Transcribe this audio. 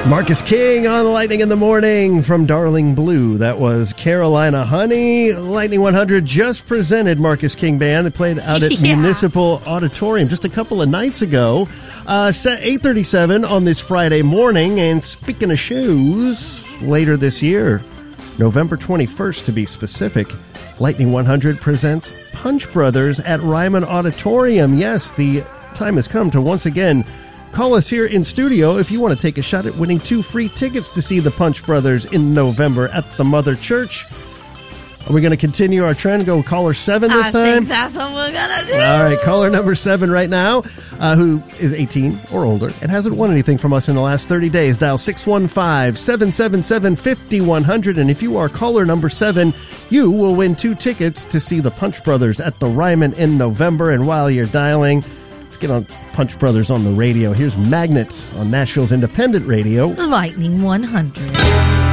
Marcus King on Lightning in the Morning from Darling Blue. That was Carolina Honey. Lightning 100 just presented Marcus King Band. They played out at Municipal Auditorium just a couple of nights ago. Set 8:37 on this Friday morning. And speaking of shows, later this year, November 21st to be specific, Lightning 100 presents Punch Brothers at Ryman Auditorium. Yes, the time has come to once again call us here in studio if you want to take a shot at winning 2 free tickets to see the Punch Brothers in November at the Mother Church. Are we going to continue our trend? Go caller 7 this time? I think that's what we're going to do. All right, caller number 7 right now, who is 18 or older and hasn't won anything from us in the last 30 days. Dial 615-777-5100. And if you are caller number 7, you will win 2 tickets to see the Punch Brothers at the Ryman in November. And while you're dialing, let's get on Punch Brothers on the radio. Here's Magnet on Nashville's independent radio. Lightning 100.